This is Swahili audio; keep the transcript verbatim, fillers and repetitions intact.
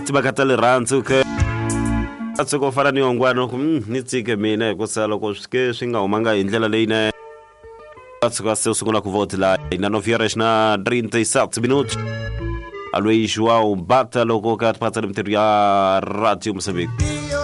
ti bakatale rantsu ke tsoko fana ni ongwana ku ni tsike mina ku sala ko ske swi nga humanga hi ndlela leyinene tsoko se sungula ku votela ina no fiera na trinta e sete minutos allo João Bata loko ka patsa mitirho ya Radio Moçambique.